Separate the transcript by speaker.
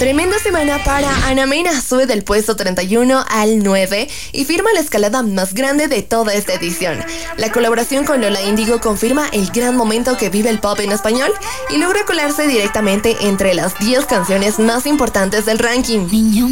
Speaker 1: Tremenda semana para Ana Mena, sube del puesto 31 al 9 y firma la escalada más grande de toda esta edición. La colaboración con Lola Índigo confirma el gran momento que vive el pop en español y logra colarse directamente entre las 10 canciones más importantes del ranking.